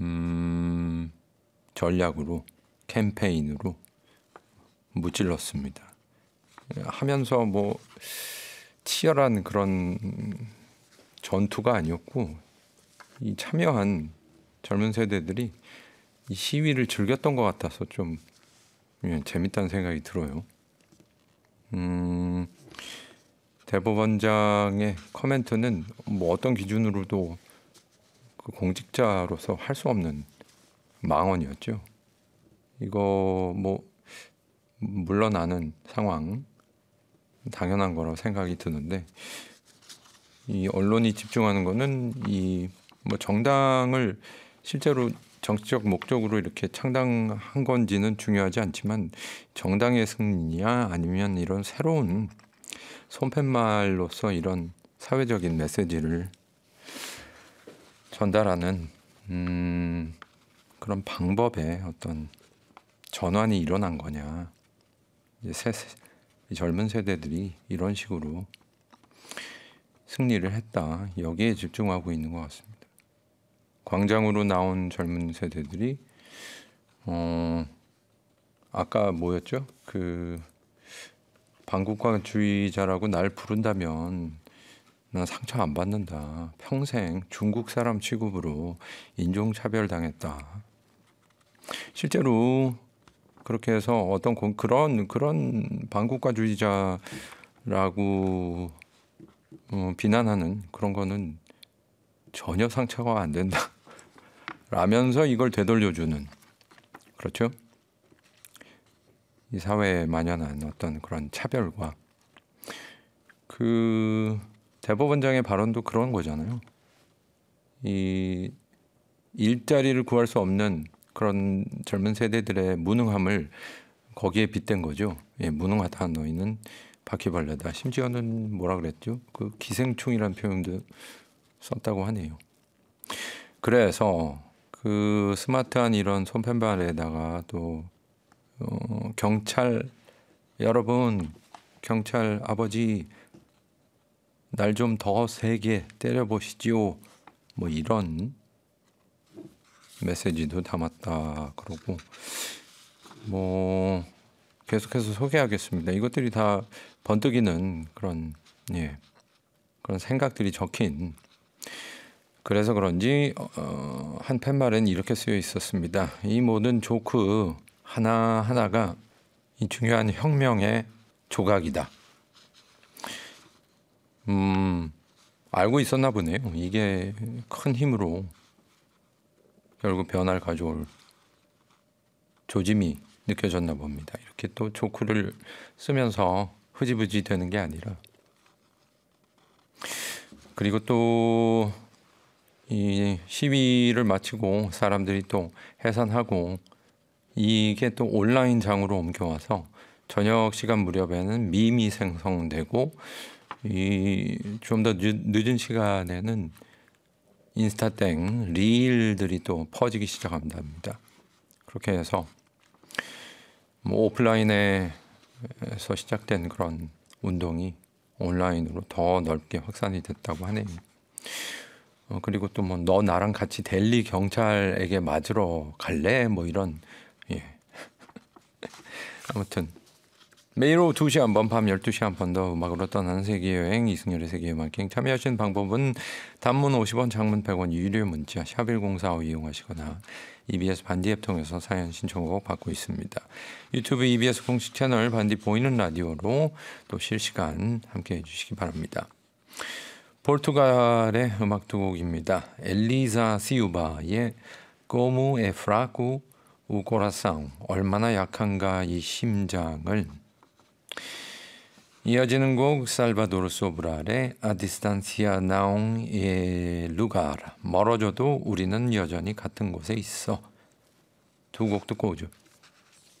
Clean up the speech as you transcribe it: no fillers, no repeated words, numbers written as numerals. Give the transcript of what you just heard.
전략으로 캠페인으로 무찔렀습니다. 하면서 뭐 치열한 그런 전투가 아니었고 이 참여한 젊은 세대들이 이 시위를 즐겼던 것 같아서 좀 재밌다는 생각이 들어요. 대법원장의 코멘트는 뭐 어떤 기준으로도 그 공직자로서 할 수 없는 망언이었죠. 이거 뭐 물러나는 상황 당연한 거라고 생각이 드는데 이 언론이 집중하는 거는 이 뭐 정당을 실제로 정치적 목적으로 이렇게 창당한 건지는 중요하지 않지만 정당의 승리냐 아니면 이런 새로운 손팻말로서 이런 사회적인 메시지를 전달하는 그런 방법의 어떤 전환이 일어난 거냐. 이제 젊은 세대들이 이런 식으로 승리를 했다. 여기에 집중하고 있는 것 같습니다. 광장으로 나온 젊은 세대들이 아까 뭐였죠? 그 반국가주의자라고 날 부른다면 난 상처 안 받는다. 평생 중국 사람 취급으로 인종차별 당했다. 실제로 그렇게 해서 어떤 그런 반국가주의자라고 비난하는 그런 거는 전혀 상처가 안 된다. 라면서 이걸 되돌려주는 그렇죠? 이 사회에 만연한 어떤 그런 차별과 그 대법원장의 발언도 그런 거잖아요. 이 일자리를 구할 수 없는 그런 젊은 세대들의 무능함을 거기에 빗댄 거죠. 예, 무능하다 너희는 바퀴벌레다. 심지어는 뭐라 그랬죠? 그 기생충이라는 표현도 썼다고 하네요. 그래서 그 스마트한 이런 손팻말에다가 또 경찰 여러분, 경찰 아버지 날 좀 더 세게 때려보시지요. 뭐 이런 메시지도 담았다 그러고 뭐 계속해서 소개하겠습니다. 이것들이 다 번뜩이는 그런 그런 생각들이 적힌 그래서 그런지 한 팻말엔 이렇게 쓰여 있었습니다. 이 모든 조크 하나하나가 이 중요한 혁명의 조각이다. 알고 있었나 보네요. 이게 큰 힘으로 결국 변화를 가져올 조짐이 느껴졌나 봅니다. 이렇게 또 조크를 쓰면서 흐지부지 되는 게 아니라 그리고 또 이 시위를 마치고 사람들이 또 해산하고 이게 또 온라인장으로 옮겨와서 저녁 시간 무렵에는 밈이 생성되고 이 좀 더 늦은 시간에는 인스타땡 릴들이 또 퍼지기 시작한답니다. 그렇게 해서 뭐 오프라인에서 시작된 그런 운동이 온라인으로 더 넓게 확산이 됐다고 하네요. 그리고 또 뭐 너 나랑 같이 델리 경찰에게 맞으러 갈래? 뭐 이런 아무튼 매일 오후 2시 한 번, 밤 12시 한 번 더 음악으로 떠나는 세계여행 이승열의 세계음악여행 참여하시는 방법은 단문 50원, 장문 100원, 유료 문자 샵 1045 이용하시거나 EBS 반디 앱 통해서 사연 신청곡 받고 있습니다. 유튜브 EBS 공식 채널 반디 보이는 라디오로 또 실시간 함께해 주시기 바랍니다. 포르투갈의 음악 두 곡입니다. 엘리자 시우바의 Como é fraco o coração 얼마나 약한가 이 심장을 이어지는 곡 살바도르 소브랄의 A distancia não é lugar 멀어져도 우리는 여전히 같은 곳에 있어 두 곡 듣고 오죠.